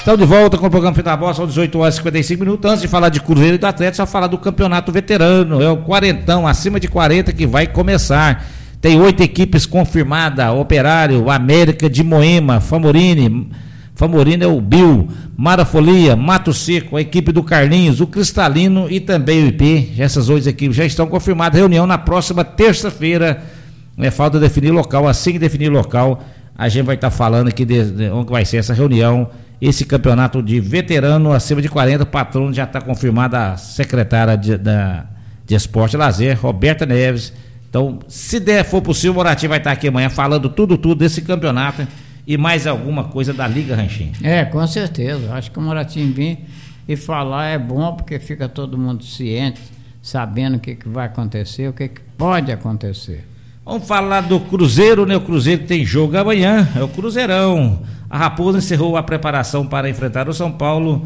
Estamos de volta com o programa Fita Bola, são 18 horas e 55 minutos. Antes de falar de Cruzeiro e do Atlético, só falar do campeonato veterano. É o quarentão, acima de 40, que vai começar. Tem 8 equipes confirmadas: Operário, América de Moema, Famorini é o Bill, Marafolia, Mato Seco, a equipe do Carlinhos, o Cristalino e também o IP. Essas 8 equipes já estão confirmadas. Reunião na próxima terça-feira. Falta definir local. Assim que definir local, a gente vai estar falando aqui de onde vai ser essa reunião. Esse campeonato de veterano acima de 40, o patrono já está confirmado, a secretária de Esporte e Lazer, Roberta Neves. Então, se for possível, o Moratinho vai estar aqui amanhã falando tudo desse campeonato e mais alguma coisa da Liga Ranchinho. Com certeza. Acho que o Moratinho vir e falar é bom, porque fica todo mundo ciente, sabendo o que vai acontecer, o que pode acontecer. Vamos falar do Cruzeiro, né? O Cruzeiro tem jogo amanhã, é o Cruzeirão. A Raposa encerrou a preparação para enfrentar o São Paulo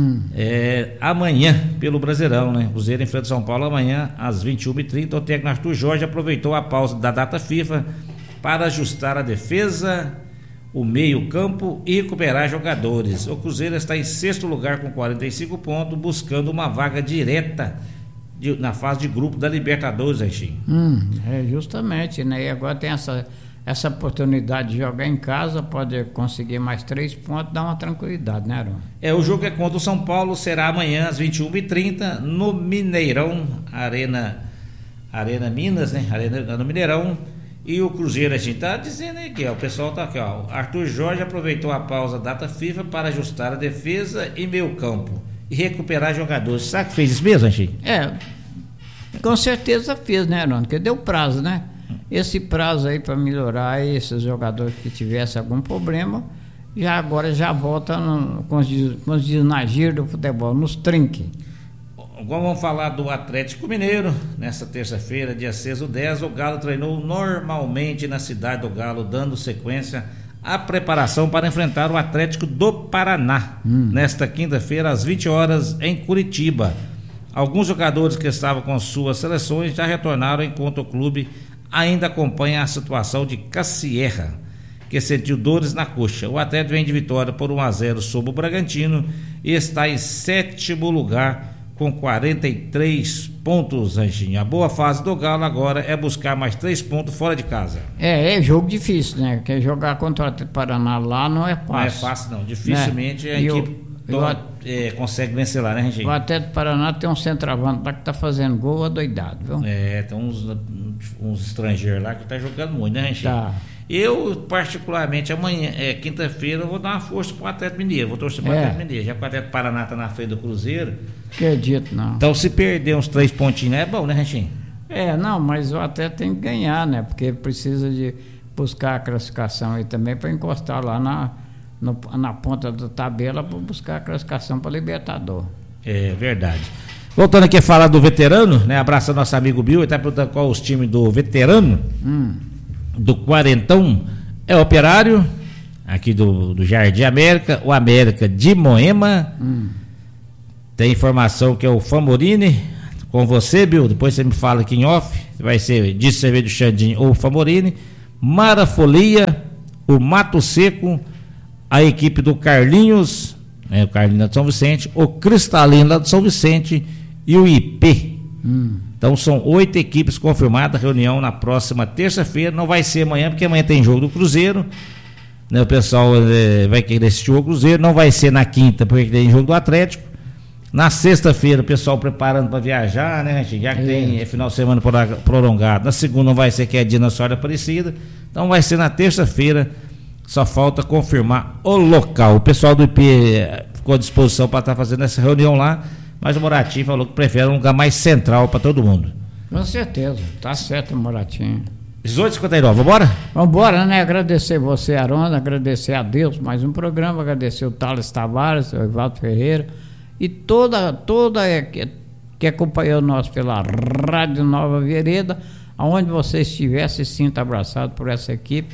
amanhã pelo Brasileirão, né? O Cruzeiro enfrenta o São Paulo amanhã às 21h30. O técnico Arthur Jorge aproveitou a pausa da data FIFA para ajustar a defesa, o meio-campo e recuperar jogadores. O Cruzeiro está em 6º lugar com 45 pontos, buscando uma vaga direta na fase de grupo da Libertadores, Anchinho. Justamente, né? E agora tem essa oportunidade de jogar em casa, pode conseguir mais 3 pontos, dá uma tranquilidade, né, Aron? O jogo é contra o São Paulo, será amanhã às 21h30 no Mineirão, Arena Minas, né? No Mineirão. E o Cruzeiro, a gente tá dizendo aqui, ó, o pessoal tá aqui, ó. Arthur Jorge aproveitou a pausa data FIFA para ajustar a defesa e meio campo e recuperar jogadores. Sabe que fez isso mesmo, Anchinho? Com certeza fez, né, Aron? Porque deu prazo, né? Esse prazo aí para melhorar esses jogadores que tivessem algum problema, agora já volta com os dias na gíria do futebol, nos trinques. Agora vamos falar do Atlético Mineiro. Nessa terça-feira, dia 6/10, o Galo treinou normalmente na cidade do Galo, dando sequência à preparação para enfrentar o Atlético do Paraná, nesta quinta-feira, às 20 horas, em Curitiba. Alguns jogadores que estavam com suas seleções já retornaram, enquanto o clube ainda acompanha a situação de Cassierra, que sentiu dores na coxa. O Atlético vem de vitória por 1-0 sobre o Bragantino e está em 7º lugar com 43 pontos, Anjinho. A boa fase do Galo agora é buscar mais 3 pontos fora de casa. É jogo difícil, né? Porque jogar contra o Atlético Paraná lá não é fácil. Não é fácil, não. Dificilmente a equipe consegue vencer lá, né, Anjinho? O Atlético Paraná tem um centroavante lá que tá fazendo gol adoidado, viu? Tem uns estrangeiros lá que tá jogando muito, né, Anjinho? Tá. Eu, particularmente, amanhã, quinta-feira, eu vou dar uma força pro Atlético Mineiro, vou torcer pro Atlético Mineiro, já que o Atlético Paraná tá na frente do Cruzeiro. Acredito, não. Então, se perder uns 3 pontinhos, é bom, né, Ranchinho? Não, mas o Atlético tem que ganhar, né? Porque precisa de buscar a classificação aí também para encostar lá na ponta da tabela para buscar a classificação para Libertador. É verdade. Voltando aqui a falar do veterano, né? Abraço ao nosso amigo Bill, ele tá perguntando qual os times do veterano. Do quarentão é o Operário, aqui do Jardim América, o América de Moema. Tem informação que é o Famorini, com você, Bill, depois você me fala aqui em off, vai ser de cerveja do Xandinho ou Famorini. Marafolia, o Mato Seco, a equipe do Carlinhos, o Carlinhos lá de São Vicente, o Cristalino lá de São Vicente e o IP. Então são 8 equipes confirmadas, reunião na próxima terça-feira, não vai ser amanhã, porque amanhã tem jogo do Cruzeiro, né? O pessoal vai querer assistir o Cruzeiro, não vai ser na quinta, porque tem jogo do Atlético. Na sexta-feira o pessoal preparando para viajar, né? Já que tem final de semana prolongado. Na segunda não vai ser, que é dia Nossa Senhora Aparecida, então vai ser na terça-feira, só falta confirmar o local. O pessoal do IP ficou à disposição para estar fazendo essa reunião lá, mas o Moratinho falou que prefere um lugar mais central para todo mundo. Com certeza, tá certo o Moratinho. 18h59, vambora? Vambora, né? Agradecer você, Arona, agradecer a Deus, mais um programa, agradecer o Thales Tavares, o Evaldo Ferreira e toda que acompanhou nós pela Rádio Nova Vereda, aonde você estiver, se sinta abraçado por essa equipe.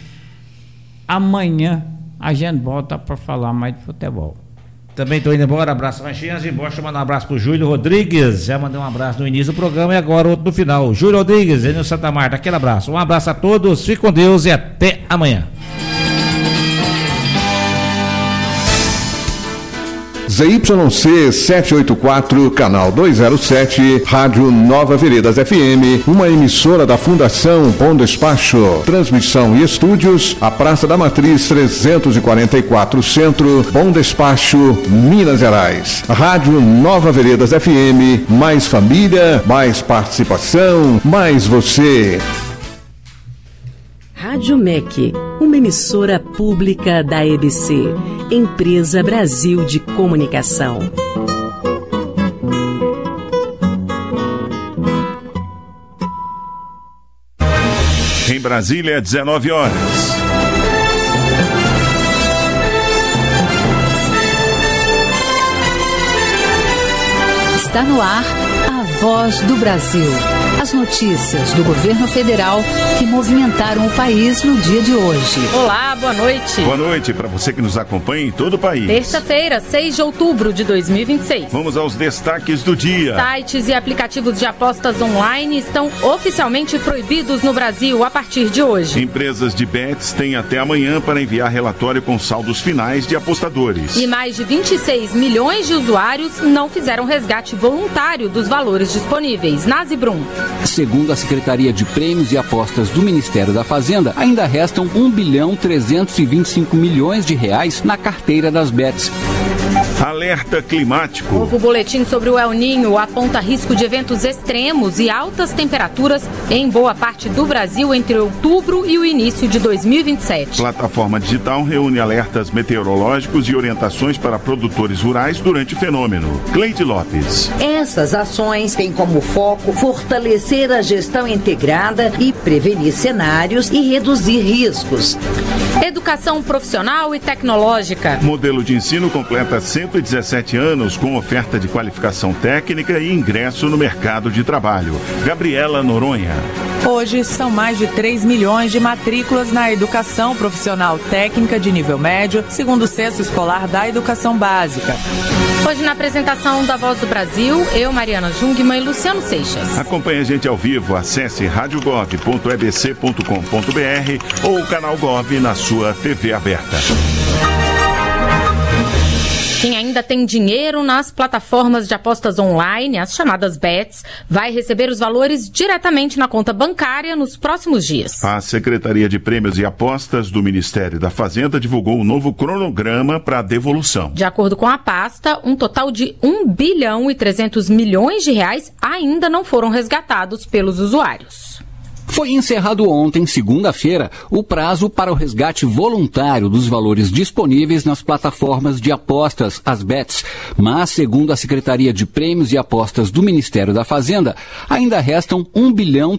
Amanhã a gente volta para falar mais de futebol. Também estou indo embora, abraço Machinhas, embora, mandar um abraço pro Júlio Rodrigues, já mandei um abraço no início do programa e agora outro no final. Júlio Rodrigues, Enio Santa Marta, aquele abraço, um abraço a todos, fique com Deus e até amanhã. ZYC 784, canal 207, Rádio Nova Veredas FM, uma emissora da Fundação Bom Despacho. Transmissão e estúdios, a Praça da Matriz 344 Centro, Bom Despacho, Minas Gerais. Rádio Nova Veredas FM, mais família, mais participação, mais você. Rádio MEC, uma emissora pública da EBC, Empresa Brasil de Comunicação. Em Brasília, 19 horas. Está no ar a Voz do Brasil. As notícias do governo federal que movimentaram o país no dia de hoje. Olá, boa noite. Boa noite para você que nos acompanha em todo o país. Terça-feira, 6 de outubro de 2026. Vamos aos destaques do dia. Sites e aplicativos de apostas online estão oficialmente proibidos no Brasil a partir de hoje. Empresas de bets têm até amanhã para enviar relatório com saldos finais de apostadores. E mais de 26 milhões de usuários não fizeram resgate voluntário dos valores disponíveis. Nazibrum. Segundo a Secretaria de Prêmios e Apostas do Ministério da Fazenda, ainda restam 1.325 bilhões de reais na carteira das bets. Alerta climático. Novo boletim sobre o El Niño aponta risco de eventos extremos e altas temperaturas em boa parte do Brasil entre outubro e o início de 2027. Plataforma digital reúne alertas meteorológicos e orientações para produtores rurais durante o fenômeno. Cleide Lopes. Essas ações têm como foco fortalecer a gestão integrada e prevenir cenários e reduzir riscos. Educação profissional e tecnológica. Modelo de ensino completa 117 anos com oferta de qualificação técnica e ingresso no mercado de trabalho. Gabriela Noronha. Hoje são mais de 3 milhões de matrículas na educação profissional técnica de nível médio, segundo o Censo Escolar da Educação Básica. Hoje na apresentação da Voz do Brasil, eu, Mariana Jungmann e Luciano Seixas. Acompanhe a gente ao vivo, acesse radiogov.ebc.com.br ou o canal Gov na sua TV aberta. Quem ainda tem dinheiro nas plataformas de apostas online, as chamadas bets, vai receber os valores diretamente na conta bancária nos próximos dias. A Secretaria de Prêmios e Apostas do Ministério da Fazenda divulgou um novo cronograma para a devolução. De acordo com a pasta, um total de 1 bilhão e 300 milhões de reais ainda não foram resgatados pelos usuários. Foi encerrado ontem, segunda-feira, o prazo para o resgate voluntário dos valores disponíveis nas plataformas de apostas, as bets. Mas, segundo a Secretaria de Prêmios e Apostas do Ministério da Fazenda, ainda restam 1 bilhão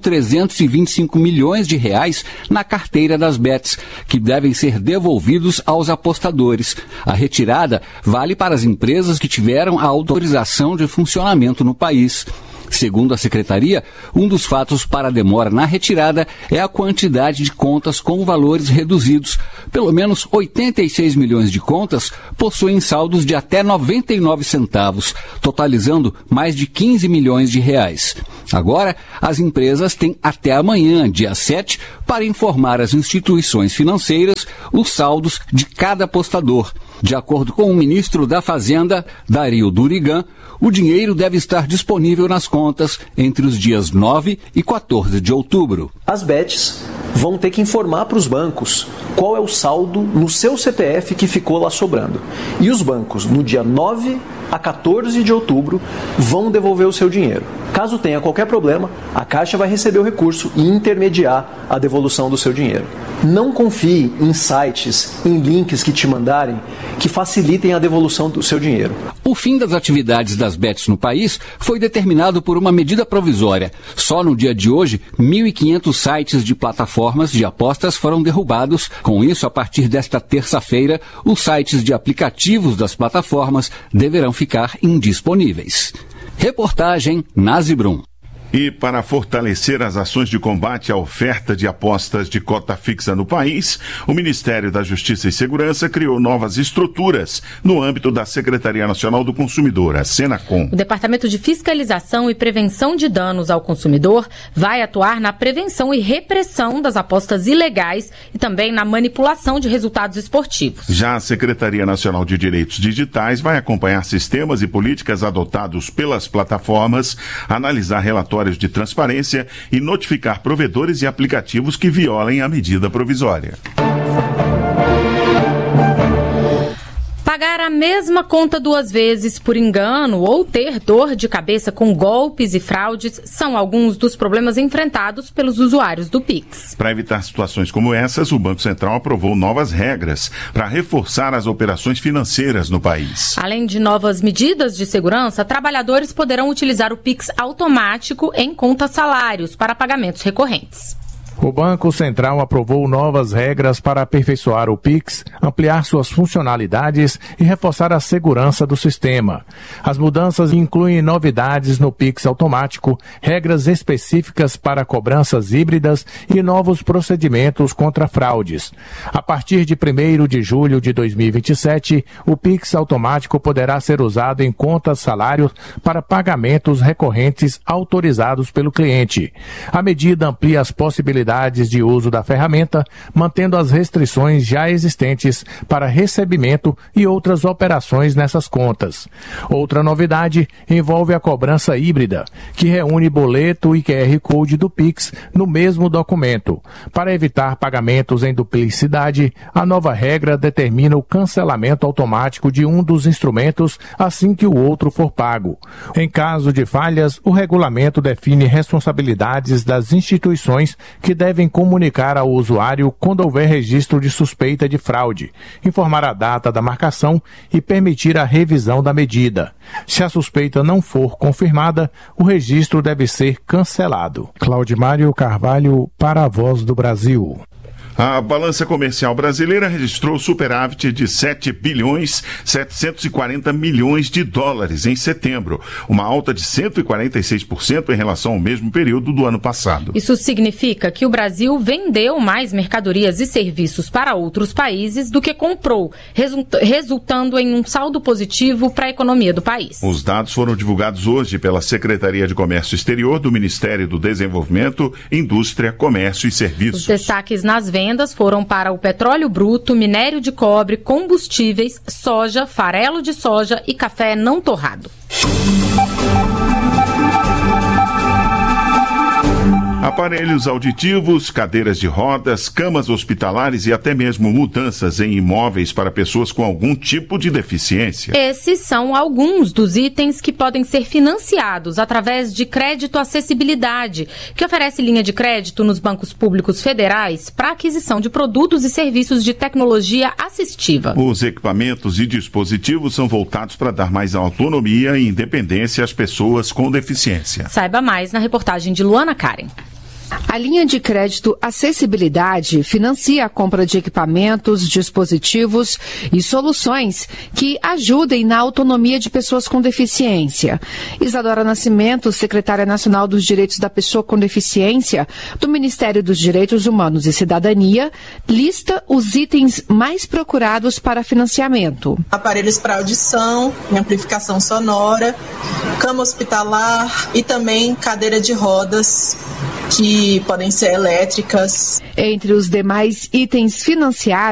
325 milhões de reais na carteira das bets, que devem ser devolvidos aos apostadores. A retirada vale para as empresas que tiveram a autorização de funcionamento no país. Segundo a Secretaria, um dos fatos para a demora na retirada é a quantidade de contas com valores reduzidos. Pelo menos 86 milhões de contas possuem saldos de até 99 centavos, totalizando mais de 15 milhões de reais. Agora, as empresas têm até amanhã, dia 7, para informar às instituições financeiras os saldos de cada apostador. De acordo com o ministro da Fazenda, Dario Durigan, o dinheiro deve estar disponível nas contas entre os dias 9 e 14 de outubro. As bets vão ter que informar para os bancos qual é o saldo no seu CPF que ficou lá sobrando. E os bancos, no dia 9 a 14 de outubro, vão devolver o seu dinheiro. Caso tenha qualquer problema, a Caixa vai receber o recurso e intermediar a devolução do seu dinheiro. Não confie em sites, em links que te mandarem, que facilitem a devolução do seu dinheiro. O fim das atividades das bets no país foi determinado por uma medida provisória. Só no dia de hoje, 1.500 sites de plataformas de apostas foram derrubados. Com isso, a partir desta terça-feira, os sites de aplicativos das plataformas deverão ficar indisponíveis. Reportagem Nazibrum. E para fortalecer as ações de combate à oferta de apostas de cota fixa no país, o Ministério da Justiça e Segurança criou novas estruturas no âmbito da Secretaria Nacional do Consumidor, a Senacom. O Departamento de Fiscalização e Prevenção de Danos ao Consumidor vai atuar na prevenção e repressão das apostas ilegais e também na manipulação de resultados esportivos. Já a Secretaria Nacional de Direitos Digitais vai acompanhar sistemas e políticas adotados pelas plataformas, analisar relatórios de transparência e notificar provedores e aplicativos que violem a medida provisória. Pagar a mesma conta 2 vezes por engano ou ter dor de cabeça com golpes e fraudes são alguns dos problemas enfrentados pelos usuários do Pix. Para evitar situações como essas, o Banco Central aprovou novas regras para reforçar as operações financeiras no país. Além de novas medidas de segurança, trabalhadores poderão utilizar o Pix automático em contas salários para pagamentos recorrentes. O Banco Central aprovou novas regras para aperfeiçoar o Pix, ampliar suas funcionalidades e reforçar a segurança do sistema. As mudanças incluem novidades no Pix automático, regras específicas para cobranças híbridas e novos procedimentos contra fraudes. A partir de 1º de julho de 2027, o Pix automático poderá ser usado em contas salários para pagamentos recorrentes autorizados pelo cliente. A medida amplia as possibilidades de uso da ferramenta, mantendo as restrições já existentes para recebimento e outras operações nessas contas. Outra novidade envolve a cobrança híbrida, que reúne boleto e QR Code do Pix no mesmo documento. Para evitar pagamentos em duplicidade, a nova regra determina o cancelamento automático de um dos instrumentos assim que o outro for pago. Em caso de falhas, o regulamento define responsabilidades das instituições que devem comunicar ao usuário quando houver registro de suspeita de fraude, informar a data da marcação e permitir a revisão da medida. Se a suspeita não for confirmada, o registro deve ser cancelado. Claudimário Carvalho, para a Voz do Brasil. A balança comercial brasileira registrou superávit de 7 bilhões 740 milhões de dólares em setembro, uma alta de 146% em relação ao mesmo período do ano passado. Isso significa que o Brasil vendeu mais mercadorias e serviços para outros países do que comprou, resultando em um saldo positivo para a economia do país. Os dados foram divulgados hoje pela Secretaria de Comércio Exterior do Ministério do Desenvolvimento, Indústria, Comércio e Serviços. Os destaques nas vendas foram para o petróleo bruto, minério de cobre, combustíveis, soja, farelo de soja e café não torrado. Aparelhos auditivos, cadeiras de rodas, camas hospitalares e até mesmo mudanças em imóveis para pessoas com algum tipo de deficiência. Esses são alguns dos itens que podem ser financiados através de crédito acessibilidade, que oferece linha de crédito nos bancos públicos federais para aquisição de produtos e serviços de tecnologia assistiva. Os equipamentos e dispositivos são voltados para dar mais autonomia e independência às pessoas com deficiência. Saiba mais na reportagem de Luana Karen. A linha de crédito Acessibilidade financia a compra de equipamentos, dispositivos e soluções que ajudem na autonomia de pessoas com deficiência. Isadora Nascimento, secretária nacional dos Direitos da Pessoa com Deficiência do Ministério dos Direitos Humanos e Cidadania, lista os itens mais procurados para financiamento. Aparelhos para audição, amplificação sonora, cama hospitalar e também cadeira de rodas, que podem ser elétricas. Entre os demais itens financiáveis,